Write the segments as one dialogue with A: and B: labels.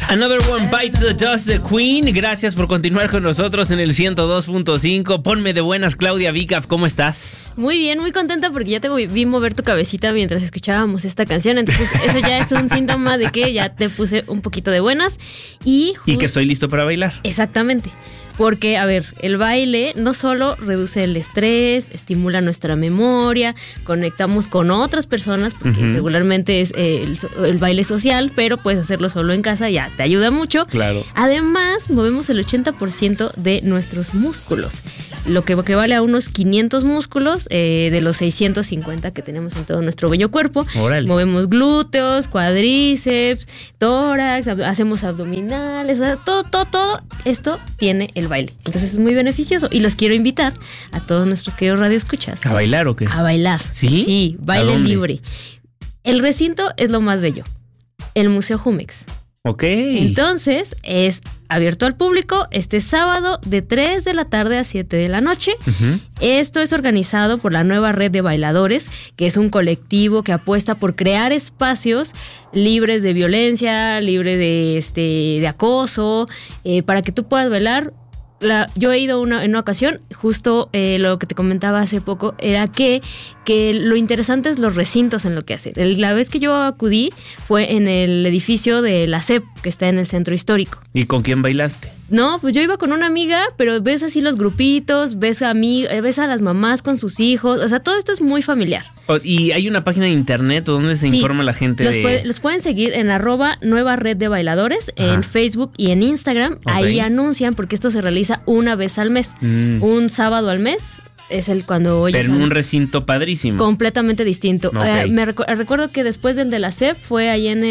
A: Another One Bites the Dust, The Queen. Gracias por continuar con nosotros en el 102.5. Ponme de buenas, Claudia Vicaf, ¿cómo estás?
B: Muy bien, muy contenta porque ya te vi mover tu cabecita mientras escuchábamos esta canción. Entonces eso ya es un síntoma de que ya te puse un poquito de buenas. Y
A: que estoy listo para bailar.
B: Exactamente. Porque, a ver, el baile no solo reduce el estrés, estimula nuestra memoria, conectamos con otras personas, porque regularmente es el baile social, pero puedes hacerlo solo en casa, ya te ayuda mucho.
A: Claro.
B: Además, movemos el 80% de nuestros músculos, lo que vale a unos 500 músculos de los 650 que tenemos en todo nuestro bello cuerpo.
A: Órale.
B: Movemos glúteos, cuádriceps, tórax, hacemos abdominales, o sea, todo esto tiene el baile. Entonces es muy beneficioso y los quiero invitar a todos nuestros queridos radioescuchas.
A: ¿A bailar o qué?
B: A bailar.
A: ¿Sí?
B: Sí, baile libre. El recinto es lo más bello. El Museo Jumex.
A: Ok.
B: Entonces es abierto al público este sábado de 3 de la tarde a 7 de la noche. Esto es organizado por la nueva red de bailadores, que es un colectivo que apuesta por crear espacios libres de violencia, libres de acoso, para que tú puedas bailar. Yo he ido en una ocasión, justo lo que te comentaba hace poco, era que lo interesante es los recintos en lo que hacen. La vez que yo acudí fue en el edificio de la SEP, que está en el centro histórico.
A: ¿Y con quién bailaste?
B: No, pues yo iba con una amiga, pero ves así los grupitos, ves a las mamás con sus hijos, o sea, todo esto es muy familiar.
A: ¿Y hay una página de internet donde se informa la gente
B: los pueden seguir en @nueva red de bailadores, en Facebook y en Instagram. Okay. Ahí anuncian, porque esto se realiza una vez al mes, un sábado al mes. Es cuando ellos...
A: Pero en un recinto padrísimo.
B: Completamente distinto.
A: Okay.
B: Recuerdo que después del de la SEP fue ahí en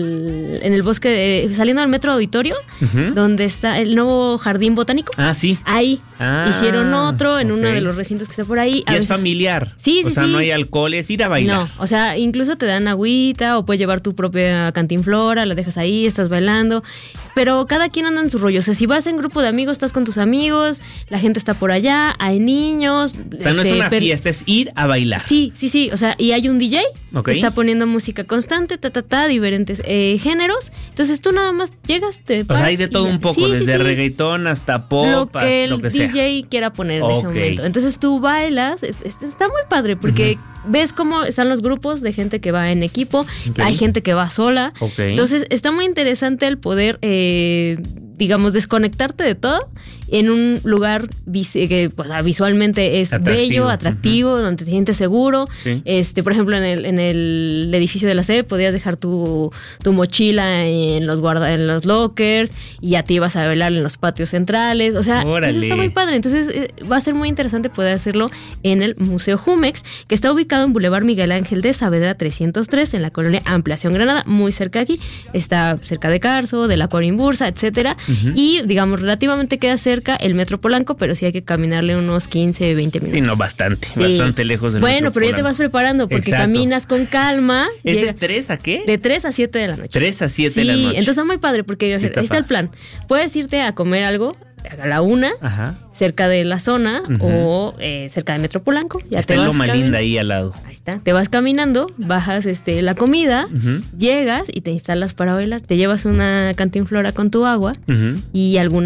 B: el bosque, saliendo del Metro Auditorio, donde está el nuevo jardín botánico.
A: Ah, sí.
B: Ahí. Hicieron otro en uno de los recintos que está por ahí.
A: Y es familiar.
B: Sí.
A: O sea, no hay alcohol, es ir a bailar.
B: No, o sea, incluso te dan agüita o puedes llevar tu propia cantinflora, la dejas ahí, estás bailando. Pero cada quien anda en su rollo. O sea, si vas en grupo de amigos, estás con tus amigos, la gente está por allá, hay niños.
A: O sea, no es una fiesta, es ir a bailar.
B: Sí. O sea, y hay un DJ que está poniendo música constante, diferentes géneros. Entonces tú nada más llegas, te paras.
A: O sea, hay de todo un poco, desde reggaetón hasta pop,
B: lo que el
A: sea.
B: DJ quiera poner en ese momento. Entonces tú bailas, está muy padre porque ves cómo están los grupos de gente que va en equipo, hay gente que va sola. Entonces está muy interesante el poder, digamos, desconectarte de todo en un lugar que visualmente es bello, atractivo, donde te sientes seguro. Sí. Por ejemplo, en el edificio de la sede podías dejar tu mochila en los lockers y ya te ibas a bailar en los patios centrales. O sea, eso está muy padre. Entonces va a ser muy interesante poder hacerlo en el Museo Jumex, que está ubicado en Boulevard Miguel Ángel de Saavedra 303, en la colonia Ampliación Granada, muy cerca de aquí. Está cerca de Carso, de la Corimbursa, etcétera. Y, digamos, relativamente queda cerca el Metro Polanco, pero sí hay que caminarle unos 15, 20 minutos.
A: Sí, no, bastante lejos del Metro
B: Bueno, pero ya te vas preparando, porque caminas con calma.
A: ¿Es de 3 a qué?
B: De 3 a 7 de la noche.
A: 3 a 7 de la noche.
B: Entonces está muy padre, porque ahí está el plan. Puedes irte a comer algo a la 1, cerca de la zona, o cerca de Metro Polanco. Ya
A: está en Loma Linda ahí al lado.
B: Ahí está. Te vas caminando, bajas la comida, llegas y te instalas para bailar. Te llevas una cantinflora con tu agua y algún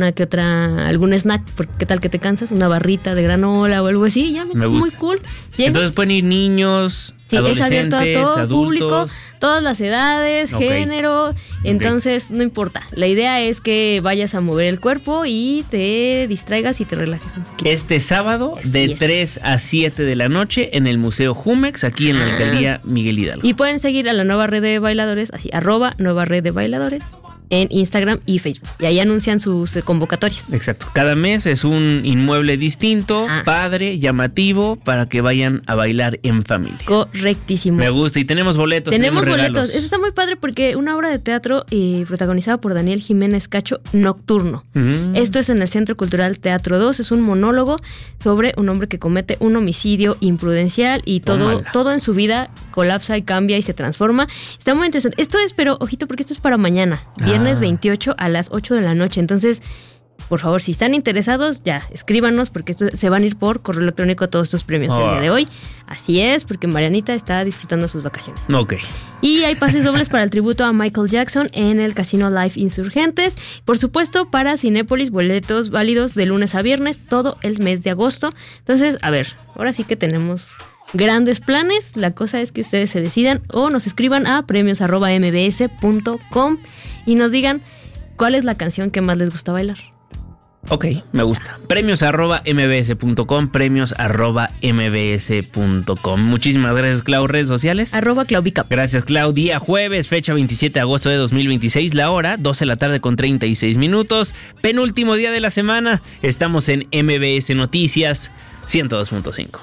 B: snack, porque qué tal que te cansas, una barrita de granola o algo así. Ya,
A: me gusta.
B: Muy cool. Llegas.
A: Entonces pueden ir niños,
B: es abierto a todo
A: adultos,
B: público, todas las edades, género, entonces no importa. La idea es que vayas a mover el cuerpo y te distraigas y te relajes un poquito.
A: Este sábado de 3 a 7 de la noche en el Museo Jumex, aquí en la Alcaldía Miguel Hidalgo.
B: Y pueden seguir a la nueva red de bailadores, así, @nueva red de bailadores, en Instagram y Facebook. Y ahí anuncian sus convocatorias.
A: Exacto. Cada mes es un inmueble distinto, padre, llamativo, para que vayan a bailar en familia.
B: Correctísimo.
A: Me gusta. Y tenemos boletos, tenemos
B: boletos. Eso está muy padre porque una obra de teatro protagonizada por Daniel Jiménez Cacho, Nocturno. Esto es en el Centro Cultural Teatro 2. Es un monólogo sobre un hombre que comete un homicidio imprudencial y todo en su vida colapsa y cambia y se transforma. Está muy interesante. Esto es, pero ojito, porque esto es para mañana. Viernes 28 a las 8 de la noche. Entonces, por favor, si están interesados, ya, escríbanos, porque se van a ir por correo electrónico todos estos premios el día de hoy. Así es, porque Marianita está disfrutando sus vacaciones.
A: Ok.
B: Y hay pases dobles para el tributo a Michael Jackson en el Casino Live Insurgentes. Por supuesto, para Cinépolis, boletos válidos de lunes a viernes, todo el mes de agosto. Entonces, a ver, ahora sí que tenemos grandes planes. La cosa es que ustedes se decidan o nos escriban a premios@mbs.com y nos digan cuál es la canción que más les gusta bailar.
A: Ok, me gusta. Premios@mbs.com, premios@mbs.com. Muchísimas gracias, Clau. Redes sociales.
B: @ClauVicap.
A: Gracias, Clau. Día jueves, fecha 27 de agosto de 2026, la hora 12 de la tarde con 36 minutos. Penúltimo día de la semana. Estamos en MBS Noticias 102.5.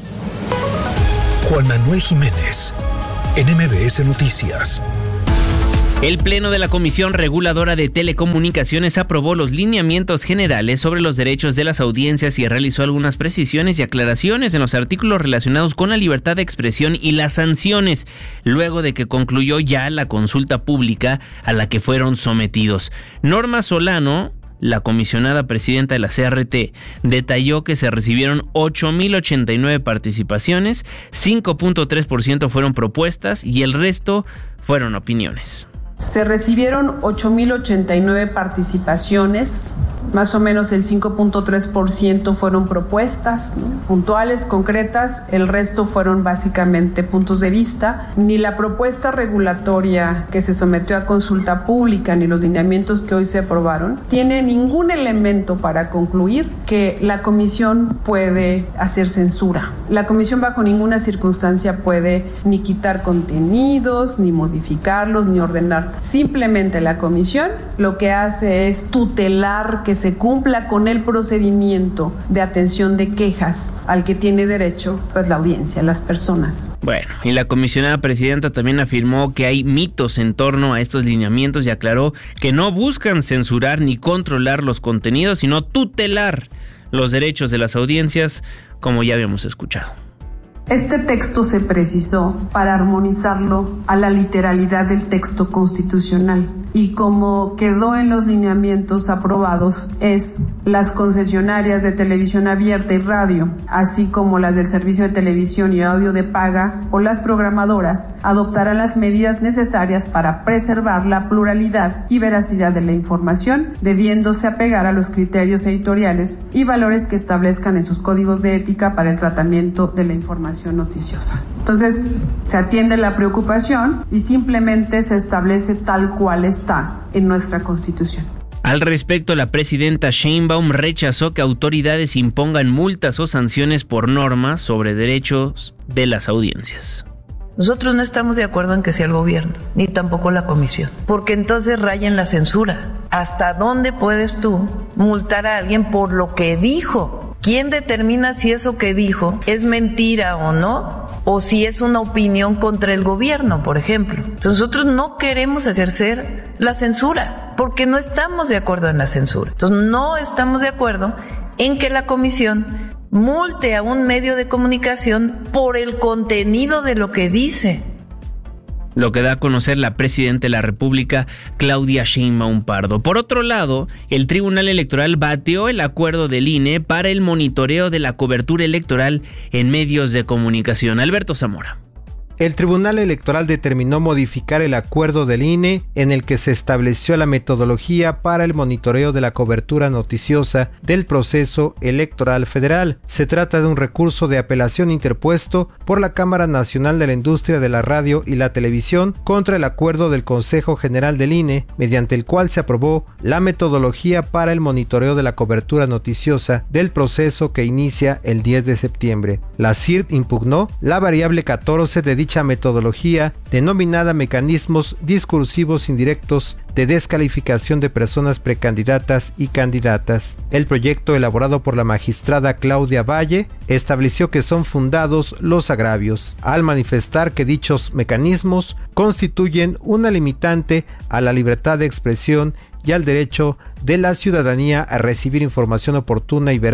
C: Juan Manuel Jiménez, en MBS Noticias.
A: El Pleno de la Comisión Reguladora de Telecomunicaciones aprobó los lineamientos generales sobre los derechos de las audiencias y realizó algunas precisiones y aclaraciones en los artículos relacionados con la libertad de expresión y las sanciones, luego de que concluyó ya la consulta pública a la que fueron sometidos. Norma Solano, la comisionada presidenta de la CRT, detalló que se recibieron 8,089 participaciones, 5.3% fueron propuestas y el resto fueron opiniones.
D: Se recibieron 8,089 participaciones, más o menos el 5.3% fueron propuestas, ¿no?, puntuales, concretas, el resto fueron básicamente puntos de vista. Ni la propuesta regulatoria que se sometió a consulta pública ni los lineamientos que hoy se aprobaron tiene ningún elemento para concluir que la comisión puede hacer censura. La comisión bajo ninguna circunstancia puede ni quitar contenidos, ni modificarlos, ni ordenar. Simplemente la comisión lo que hace es tutelar que se cumpla con el procedimiento de atención de quejas al que tiene derecho, pues, la audiencia, las personas.
A: Bueno, y la comisionada presidenta también afirmó que hay mitos en torno a estos lineamientos y aclaró que no buscan censurar ni controlar los contenidos, sino tutelar los derechos de las audiencias, como ya habíamos escuchado.
D: Este texto se precisó para armonizarlo a la literalidad del texto constitucional y como quedó en los lineamientos aprobados es las concesionarias de televisión abierta y radio, así como las del servicio de televisión y audio de paga o las programadoras, adoptarán las medidas necesarias para preservar la pluralidad y veracidad de la información, debiéndose apegar a los criterios editoriales y valores que establezcan en sus códigos de ética para el tratamiento de la información noticiosa. Entonces, se atiende la preocupación y simplemente se establece tal cual está en nuestra Constitución.
A: Al respecto, la presidenta Sheinbaum rechazó que autoridades impongan multas o sanciones por normas sobre derechos de las audiencias.
E: Nosotros no estamos de acuerdo en que sea el gobierno, ni tampoco la comisión, porque entonces rayan la censura. ¿Hasta dónde puedes tú multar a alguien por lo que dijo? ¿Quién determina si eso que dijo es mentira o no? O si es una opinión contra el gobierno, por ejemplo. Entonces nosotros no queremos ejercer la censura, porque no estamos de acuerdo en la censura. Entonces no estamos de acuerdo en que la comisión multe a un medio de comunicación por el contenido de lo que dice.
A: Lo que da a conocer la presidenta de la República, Claudia Sheinbaum Pardo. Por otro lado, el Tribunal Electoral batió el acuerdo del INE para el monitoreo de la cobertura electoral en medios de comunicación. Alberto Zamora.
F: El Tribunal Electoral determinó modificar el acuerdo del INE en el que se estableció la metodología para el monitoreo de la cobertura noticiosa del proceso electoral federal. Se trata de un recurso de apelación interpuesto por la Cámara Nacional de la Industria de la Radio y la Televisión contra el acuerdo del Consejo General del INE, mediante el cual se aprobó la metodología para el monitoreo de la cobertura noticiosa del proceso que inicia el 10 de septiembre. La CIRT impugnó la variable 14 de dicha metodología, denominada mecanismos discursivos indirectos de descalificación de personas precandidatas y candidatas. El proyecto, elaborado por la magistrada Claudia Valle, estableció que son fundados los agravios, al manifestar que dichos mecanismos constituyen una limitante a la libertad de expresión y al derecho de la ciudadanía a recibir información oportuna y veraz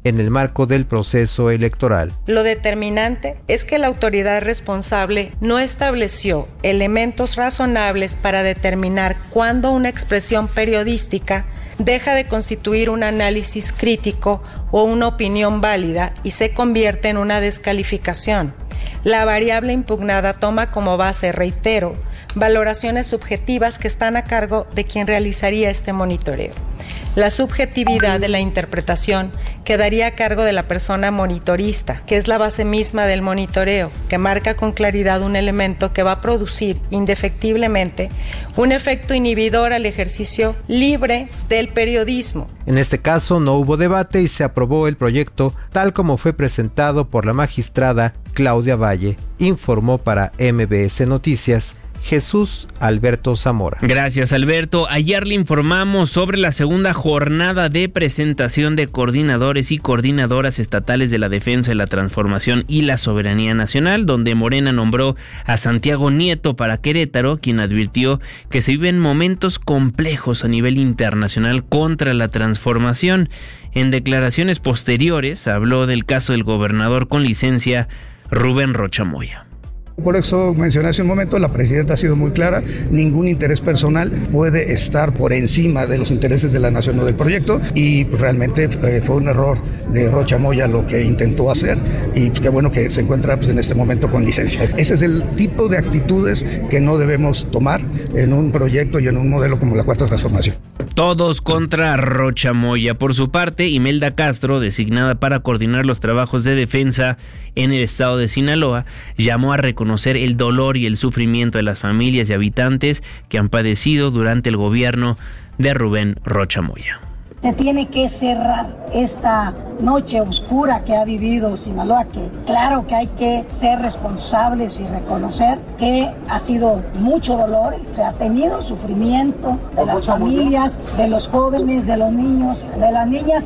F: en el marco del proceso electoral.
G: Lo determinante es que la autoridad responsable no estableció elementos razonables para determinar cuándo una expresión periodística deja de constituir un análisis crítico o una opinión válida y se convierte en una descalificación. La variable impugnada toma como base, reitero, valoraciones subjetivas que están a cargo de quien realizaría este monitoreo. La subjetividad de la interpretación quedaría a cargo de la persona monitorista, que es la base misma del monitoreo, que marca con claridad un elemento que va a producir indefectiblemente un efecto inhibidor al ejercicio libre del periodismo.
F: En este caso no hubo debate y se aprobó el proyecto tal como fue presentado por la magistrada Claudia Valle, informó para MBS Noticias Jesús Alberto Zamora.
A: Gracias, Alberto. Ayer le informamos sobre la segunda jornada de presentación de coordinadores y coordinadoras estatales de la defensa de la transformación y la soberanía nacional, donde Morena nombró a Santiago Nieto para Querétaro, quien advirtió que se viven momentos complejos a nivel internacional contra la transformación. En declaraciones posteriores habló del caso del gobernador con licencia Rubén Rocha Moya.
H: Por eso mencioné hace un momento, la presidenta ha sido muy clara, ningún interés personal puede estar por encima de los intereses de la nación o del proyecto, y realmente fue un error de Rocha Moya lo que intentó hacer, y qué bueno que se encuentra en este momento con licencia. Ese es el tipo de actitudes que no debemos tomar en un proyecto y en un modelo como la Cuarta Transformación.
A: Todos contra Rocha Moya. Por su parte, Imelda Castro, designada para coordinar los trabajos de defensa en el estado de Sinaloa, llamó a reconocer el dolor y el sufrimiento de las familias y habitantes que han padecido durante el gobierno de Rubén Rocha Moya.
I: Se tiene que cerrar esta noche oscura que ha vivido Sinaloa, que claro que hay que ser responsables y reconocer que ha sido mucho dolor, que ha tenido sufrimiento de las familias, de los jóvenes, de los niños, de las niñas.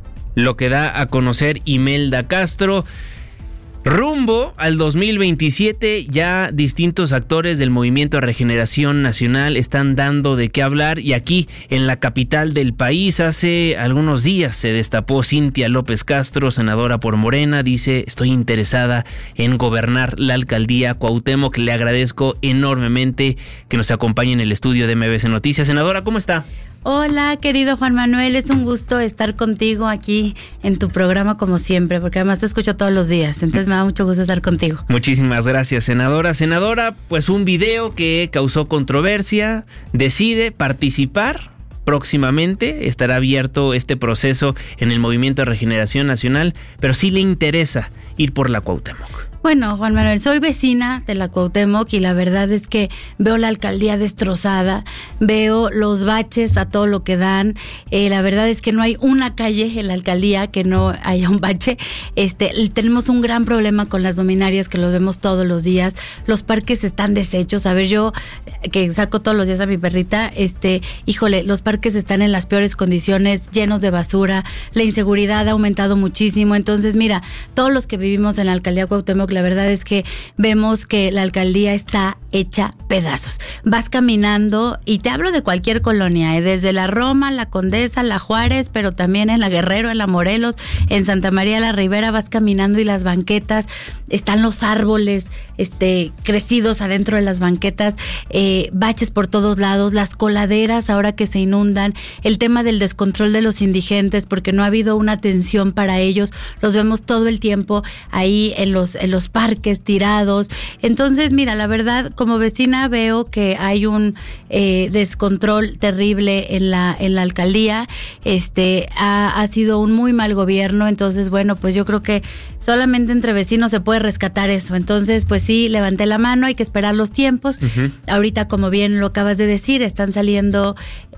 A: Lo que da a conocer Imelda Castro. Rumbo al 2027, ya distintos actores del Movimiento de Regeneración Nacional están dando de qué hablar, y aquí en la capital del país hace algunos días se destapó Cintia López Castro, senadora por Morena. Dice: estoy interesada en gobernar la alcaldía Cuauhtémoc. Le agradezco enormemente que nos acompañe en el estudio de MBS Noticias. Senadora, ¿cómo está?
J: Hola, querido Juan Manuel, es un gusto estar contigo aquí en tu programa como siempre, porque además te escucho todos los días, entonces me da mucho gusto estar contigo.
A: Muchísimas gracias, senadora. Senadora, pues un video que causó controversia, decide participar. Próximamente estará abierto este proceso en el Movimiento de Regeneración Nacional, pero sí le interesa ir por la Cuauhtémoc.
J: Bueno, Juan Manuel, soy vecina de la Cuauhtémoc y la verdad es que veo la alcaldía destrozada, veo los baches a todo lo que dan. La verdad es que no hay una calle en la alcaldía que no haya un bache. Tenemos un gran problema con las luminarias, que los vemos todos los días. Los parques están deshechos. A ver, yo que saco todos los días a mi perrita, híjole, los parques están en las peores condiciones, llenos de basura. La inseguridad ha aumentado muchísimo. Entonces, mira, todos los que vivimos en la alcaldía Cuauhtémoc, la verdad es que vemos que la alcaldía está hecha pedazos. Vas caminando, y te hablo de cualquier colonia, desde la Roma, la Condesa, la Juárez, pero también en la Guerrero, en la Morelos, en Santa María la Ribera, vas caminando y las banquetas, están los árboles crecidos adentro de las banquetas, baches por todos lados, las coladeras ahora que se inundan, el tema del descontrol de los indigentes, porque no ha habido una atención para ellos, los vemos todo el tiempo ahí en los parques tirados. Entonces, mira, la verdad, como vecina veo que hay un descontrol terrible en la alcaldía. Ha sido un muy mal gobierno. Entonces, bueno, pues yo creo que solamente entre vecinos se puede rescatar eso. Entonces, pues sí, levanté la mano, hay que esperar los tiempos. Uh-huh. Ahorita, como bien lo acabas de decir, están saliendo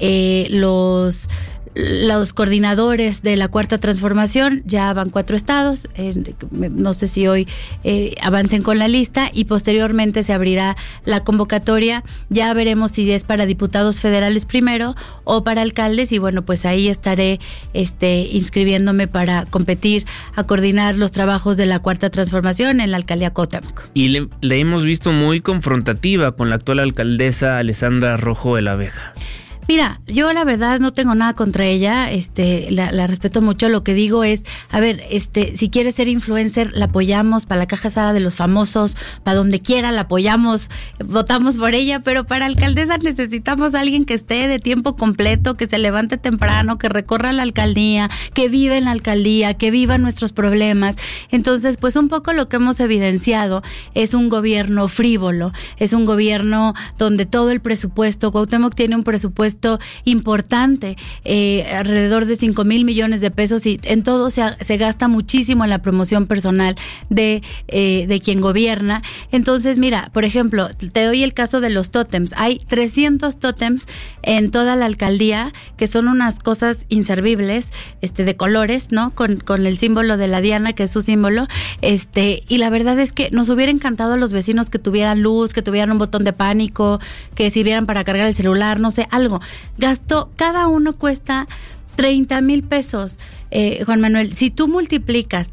J: los coordinadores de la Cuarta Transformación. Ya van 4 estados, no sé si hoy avancen con la lista, y posteriormente se abrirá la convocatoria. Ya veremos si es para diputados federales primero o para alcaldes, y bueno, pues ahí estaré inscribiéndome para competir a coordinar los trabajos de la Cuarta Transformación en la alcaldía Cuauhtémoc.
A: Y le hemos visto muy confrontativa con la actual alcaldesa Alessandra Rojo de la Vega.
J: Mira, yo la verdad no tengo nada contra ella, la respeto mucho. Lo que digo es, a ver, si quiere ser influencer, la apoyamos para la Caja Sara de los Famosos, para donde quiera la apoyamos, votamos por ella, pero para alcaldesa necesitamos a alguien que esté de tiempo completo, que se levante temprano, que recorra la alcaldía, que viva en la alcaldía, que viva nuestros problemas. Entonces, pues un poco lo que hemos evidenciado es un gobierno frívolo, es un gobierno donde todo el presupuesto, Cuauhtémoc tiene un presupuesto importante, alrededor de 5,000 millones de pesos, y en todo se gasta muchísimo en la promoción personal de quien gobierna. Entonces, mira, por ejemplo, te doy el caso de los tótems. Hay 300 tótems en toda la alcaldía, que son unas cosas inservibles, de colores, ¿no? Con el símbolo de la Diana, que es su símbolo, y la verdad es que nos hubiera encantado a los vecinos que tuvieran luz, que tuvieran un botón de pánico, que sirvieran para cargar el celular, no sé, algo. Cada uno cuesta 30,000 pesos. Juan Manuel, si tú multiplicas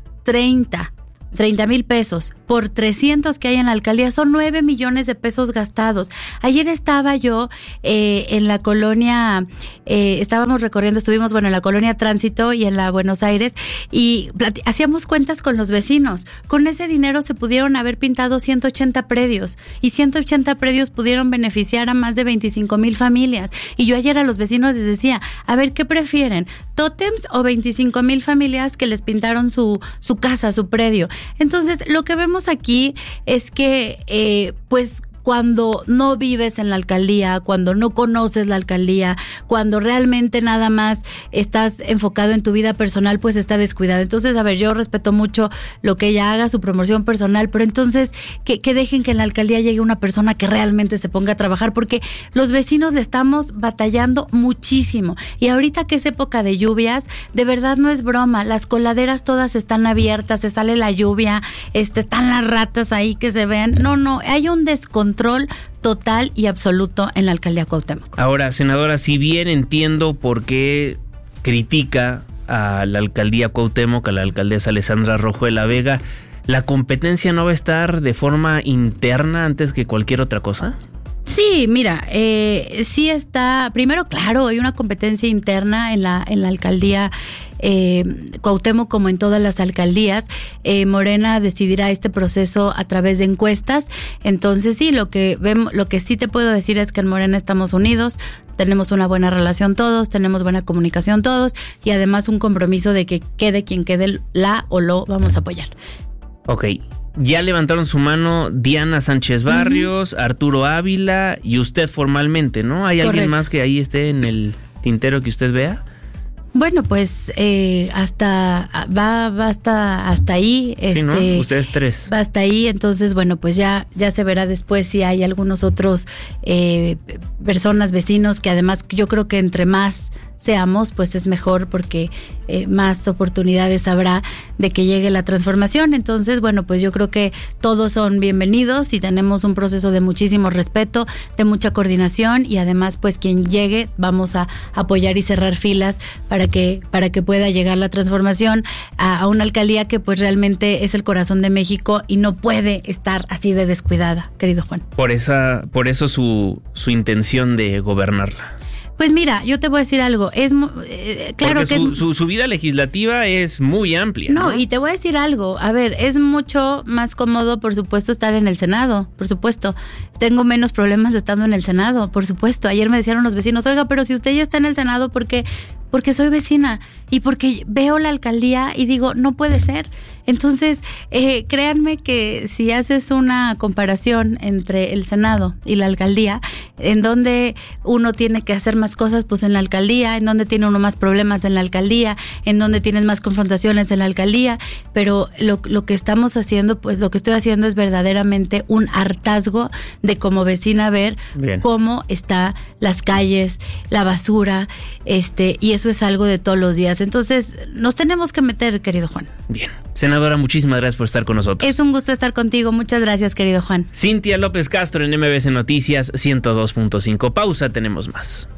J: 30,000 pesos por 300 que hay en la alcaldía, son 9 millones de pesos gastados. Ayer estaba yo en la colonia, estábamos recorriendo, estuvimos, en la colonia Tránsito y en la Buenos Aires, y hacíamos cuentas con los vecinos. Con ese dinero se pudieron haber pintado 180 predios, y 180 predios pudieron beneficiar a más de 25,000 familias. Y yo ayer a los vecinos les decía, a ver, ¿qué prefieren? ¿Tótems o 25,000 familias que les pintaron su casa, su predio? Entonces, lo que vemos aquí es que, pues, cuando no vives en la alcaldía, cuando no conoces la alcaldía, cuando realmente nada más estás enfocado en tu vida personal, pues está descuidado. Entonces, a ver, yo respeto mucho lo que ella haga, su promoción personal, pero entonces que dejen que en la alcaldía llegue una persona que realmente se ponga a trabajar, porque los vecinos le estamos batallando muchísimo. Y ahorita que es época de lluvias, de verdad no es broma, las coladeras todas están abiertas, se sale la lluvia, están las ratas ahí que se ven. No, hay un descontrol total y absoluto en la alcaldía Cuauhtémoc.
A: Ahora, senadora, si bien entiendo por qué critica a la alcaldía Cuauhtémoc, a la alcaldesa Alessandra Rojo de la Vega, ¿la competencia no va a estar de forma interna antes que cualquier otra cosa?
J: Sí, mira, sí está, primero, claro, hay una competencia interna en la alcaldía Cuauhtémoc, como en todas las alcaldías. Morena decidirá este proceso a través de encuestas. Entonces sí, lo que sí te puedo decir es que en Morena estamos unidos, tenemos una buena relación todos, tenemos buena comunicación todos, y además un compromiso de que quede quien quede, la o lo vamos a apoyar.
A: Ok. Ya levantaron su mano Diana Sánchez Barrios, Arturo Ávila y usted formalmente, ¿no? ¿Hay
J: Correcto.
A: alguien más que ahí esté en el tintero que usted vea?
J: Bueno, pues hasta ahí.
A: Sí, ¿no? Ustedes 3.
J: Va hasta ahí, entonces, bueno, pues ya se verá después si hay algunos otros personas, vecinos, que además yo creo que entre más seamos, pues es mejor, porque más oportunidades habrá de que llegue la transformación. Entonces, bueno, pues yo creo que todos son bienvenidos y tenemos un proceso de muchísimo respeto, de mucha coordinación, y además, pues quien llegue, vamos a apoyar y cerrar filas para que pueda llegar la transformación a una alcaldía que pues realmente es el corazón de México y no puede estar así de descuidada, querido Juan.
A: Por eso su intención de gobernarla.
J: Pues mira, yo te voy a decir algo, claro
A: porque
J: que
A: su vida legislativa es muy amplia.
J: No, y te voy a decir algo, a ver, es mucho más cómodo, por supuesto, estar en el Senado, por supuesto. Tengo menos problemas estando en el Senado, por supuesto. Ayer me decían los vecinos, oiga, pero si usted ya está en el Senado, ¿por qué? Porque soy vecina y porque veo la alcaldía y digo, no puede ser. Entonces, créanme que si haces una comparación entre el Senado y la alcaldía, en donde uno tiene que hacer más cosas, pues en la alcaldía, en donde tiene uno más problemas en la alcaldía, en donde tienes más confrontaciones en la alcaldía, pero lo que estamos haciendo, pues lo que estoy haciendo es verdaderamente un hartazgo de como vecina ver Bien. Cómo están las calles, la basura, y eso es algo de todos los días. Entonces, nos tenemos que meter, querido Juan.
A: Bien. Senadora, muchísimas gracias por estar con nosotros.
J: Es un gusto estar contigo. Muchas gracias, querido Juan.
A: Cintia López Castro en MBS Noticias 102.5. Pausa, tenemos más.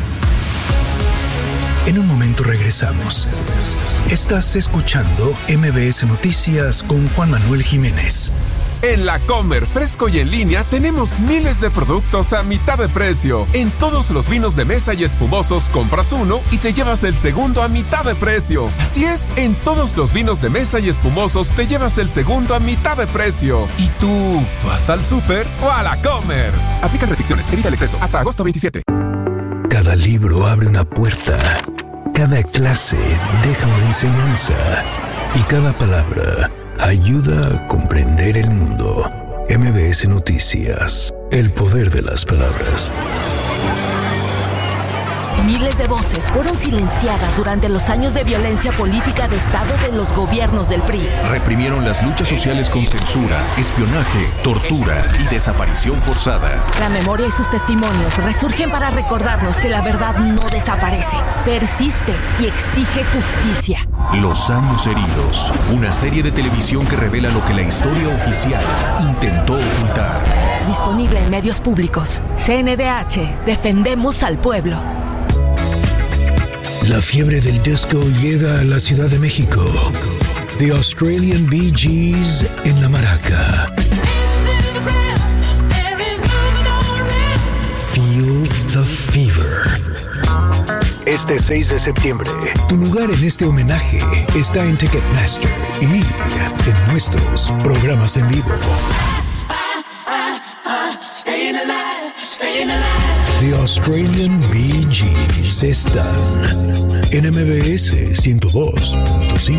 C: En un momento regresamos. Estás escuchando MBS Noticias con Juan Manuel Jiménez.
K: En La Comer, fresco y en línea, tenemos miles de productos a mitad de precio. En todos los vinos de mesa y espumosos, compras uno y te llevas el segundo a mitad de precio. Así es, en todos los vinos de mesa y espumosos te llevas el segundo a mitad de precio. ¿Y tú vas al súper o a La Comer? Aplican restricciones, evita el exceso. Hasta agosto 27.
C: Cada libro abre una puerta. Cada clase deja una enseñanza. Y cada palabra ayuda a comprender el mundo. MBS Noticias. El poder de las palabras.
L: Miles de voces fueron silenciadas durante los años de violencia política de Estado de los gobiernos del PRI.
M: Reprimieron las luchas sociales con censura, espionaje, tortura y desaparición forzada.
L: La memoria y sus testimonios resurgen para recordarnos que la verdad no desaparece, persiste y exige justicia.
M: Los años heridos, una serie de televisión que revela lo que la historia oficial intentó ocultar.
L: Disponible en medios públicos. CNDH, defendemos al pueblo.
C: La fiebre del disco llega a la Ciudad de México. The Australian Bee Gees en la Maraca. Feel the fever. Este 6 de septiembre, tu lugar en este homenaje está en Ticketmaster y en nuestros programas en vivo. The Australian Bee Gees están en MBS 102.5.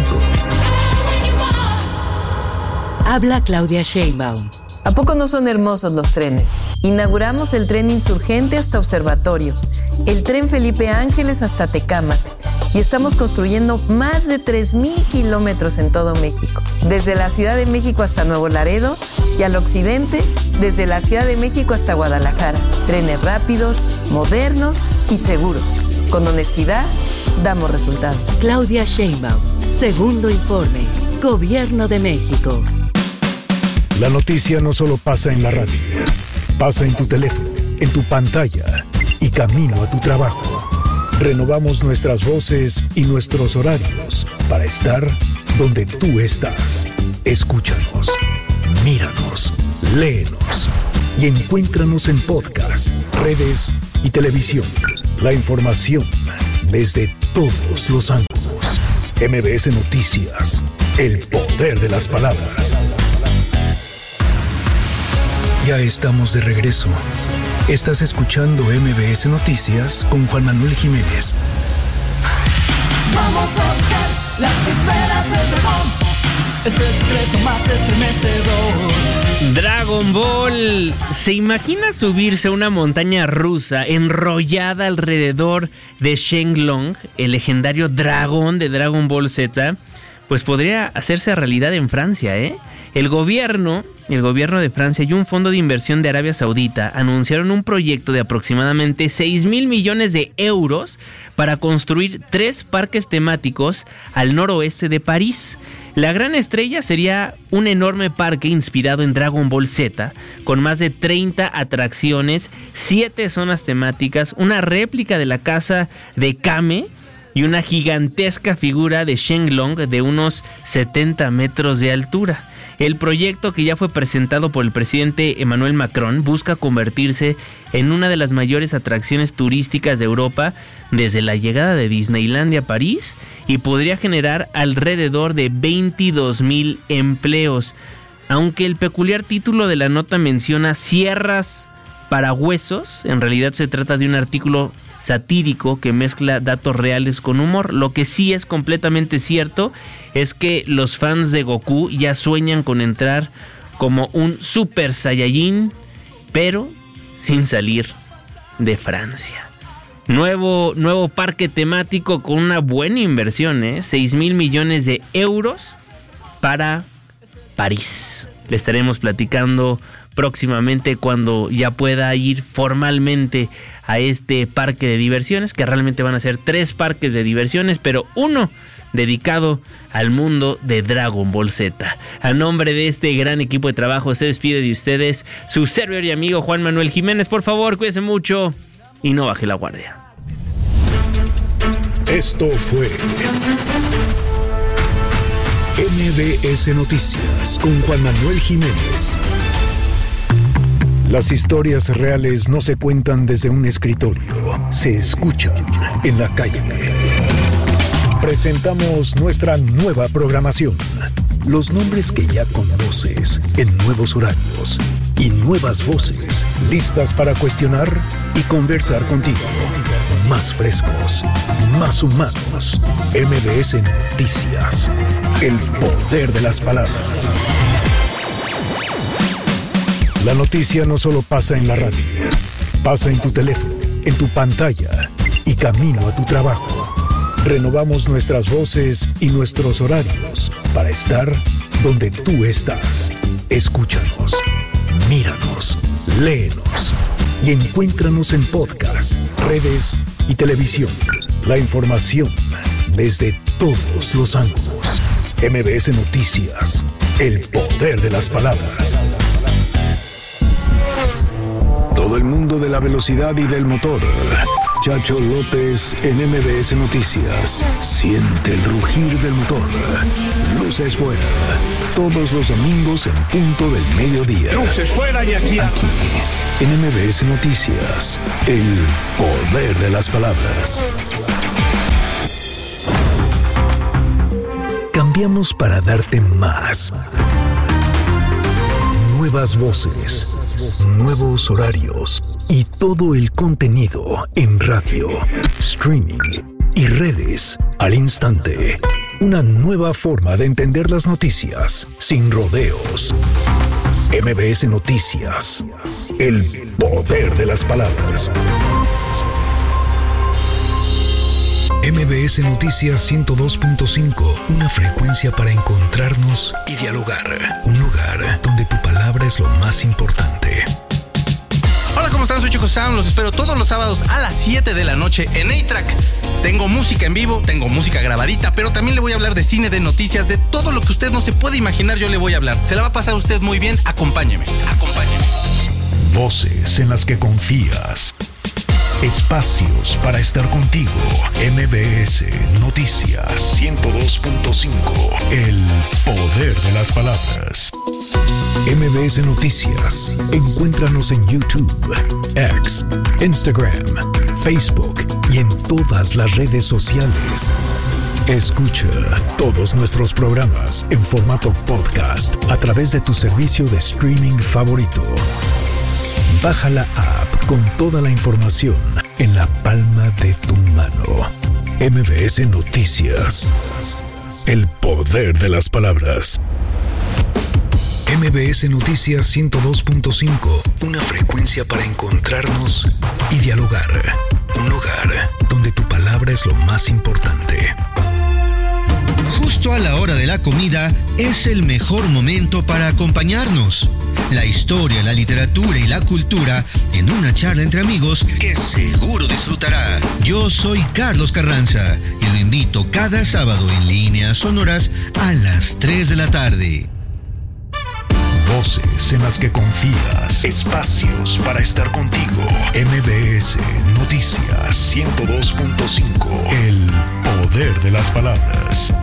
N: Habla Claudia Sheinbaum.
O: ¿A poco no son hermosos los trenes? Inauguramos el tren Insurgente hasta Observatorio, el tren Felipe Ángeles hasta Tecámac y estamos construyendo más de 3,000 kilómetros en todo México, desde la Ciudad de México hasta Nuevo Laredo y al occidente, desde la Ciudad de México hasta Guadalajara. Trenes rápidos, modernos y seguros. Con honestidad, damos resultados.
N: Claudia Sheinbaum, segundo informe, Gobierno de México.
C: La noticia no solo pasa en la radio, pasa en tu teléfono, en tu pantalla y camino a tu trabajo. Renovamos nuestras voces y nuestros horarios para estar donde tú estás. Escúchanos, míranos, léenos y encuéntranos en podcast, redes y televisión. La información desde todos los ángulos. MBS Noticias, el poder de las palabras. Ya estamos de regreso. Estás escuchando MBS Noticias con Juan Manuel Jiménez.
P: Vamos a buscar las esferas del dragón. Es el secreto más estremecedor.
A: Dragon Ball. ¿Se imagina subirse a una montaña rusa enrollada alrededor de Shenlong, el legendario dragón de Dragon Ball Z? Pues podría hacerse realidad en Francia, ¿eh? El gobierno de Francia y un fondo de inversión de Arabia Saudita anunciaron un proyecto de aproximadamente 6,000 millones de euros para construir 3 parques temáticos al noroeste de París. La gran estrella sería un enorme parque inspirado en Dragon Ball Z, con más de 30 atracciones, 7 zonas temáticas, una réplica de la casa de Kame y una gigantesca figura de Shenlong de unos 70 metros de altura. El proyecto, que ya fue presentado por el presidente Emmanuel Macron, busca convertirse en una de las mayores atracciones turísticas de Europa desde la llegada de Disneylandia a París y podría generar alrededor de 22,000 empleos. Aunque el peculiar título de la nota menciona sierras para huesos, en realidad se trata de un artículo satírico que mezcla datos reales con humor. Lo que sí es completamente cierto es que los fans de Goku ya sueñan con entrar como un Super Saiyajin, pero sin salir de Francia. Nuevo parque temático con una buena inversión, 6,000 millones de euros para París. Le estaremos platicando próximamente cuando ya pueda ir formalmente a este parque de diversiones, que realmente van a ser 3 parques de diversiones, pero uno dedicado al mundo de Dragon Ball Z. A nombre de este gran equipo de trabajo se despide de ustedes su servidor y amigo Juan Manuel Jiménez. Por favor, cuídense mucho y no baje la guardia.
C: Esto fue MBS Noticias con Juan Manuel Jiménez. Las historias reales no se cuentan desde un escritorio, se escuchan en la calle. Presentamos nuestra nueva programación. Los nombres que ya conoces en nuevos horarios y nuevas voces listas para cuestionar y conversar contigo. Más frescos, más humanos. MBS Noticias. El poder de las palabras. La noticia no solo pasa en la radio, pasa en tu teléfono, en tu pantalla y camino a tu trabajo. Renovamos nuestras voces y nuestros horarios para estar donde tú estás. Escúchanos, míranos, léenos y encuéntranos en podcast, redes y televisión. La información desde todos los ángulos. MBS Noticias, el poder de las palabras. Todo el mundo de la velocidad y del motor. Chacho López en MBS Noticias. Siente el rugir del motor. Luces fuera. Todos los domingos en punto del mediodía.
P: Luces fuera y aquí.
C: Aquí, en MBS Noticias. El poder de las palabras. Cambiamos para darte más. Nuevas voces, nuevos horarios y todo el contenido en radio, streaming y redes al instante. Una nueva forma de entender las noticias sin rodeos. MBS Noticias, el poder de las palabras. MBS Noticias 102.5, una frecuencia para encontrarnos y dialogar. Un lugar donde tu palabra es lo más importante.
Q: Hola, ¿cómo están? Soy Chico Sam, los espero todos los sábados a las 7 de la noche en A-Track. Tengo música en vivo, tengo música grabadita, pero también le voy a hablar de cine, de noticias, de todo lo que usted no se puede imaginar, yo le voy a hablar. Se la va a pasar usted muy bien, acompáñeme.
C: Voces en las que confías. Espacios para estar contigo. MBS Noticias 102.5. El poder de las palabras. MBS Noticias. Encuéntranos en YouTube, X, Instagram, Facebook y en todas las redes sociales. Escucha todos nuestros programas en formato podcast a través de tu servicio de streaming favorito. Baja la app con toda la información en la palma de tu mano. MBS Noticias. El poder de las palabras. MBS Noticias 102.5. Una frecuencia para encontrarnos y dialogar. Un lugar donde tu palabra es lo más importante.
R: Justo a la hora de la comida es el mejor momento para acompañarnos. La historia, la literatura y la cultura en una charla entre amigos que seguro disfrutará. Yo soy Carlos Carranza y lo invito cada sábado en Líneas Sonoras a las 3 de la tarde.
C: Voces en las que confías. Espacios para estar contigo. MBS Noticias 102.5. El poder de las palabras.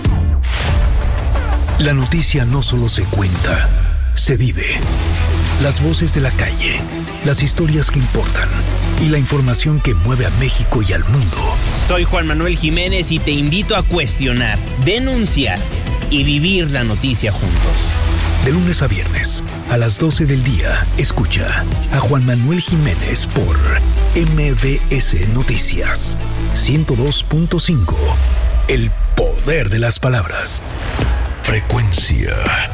C: La noticia no solo se cuenta, se vive. Las voces de la calle, las historias que importan y la información que mueve a México y al mundo.
A: Soy Juan Manuel Jiménez y te invito a cuestionar, denunciar y vivir la noticia juntos.
C: De lunes a viernes, a las 12 del día, escucha a Juan Manuel Jiménez por MBS Noticias 102.5. El poder de las palabras. Frecuencia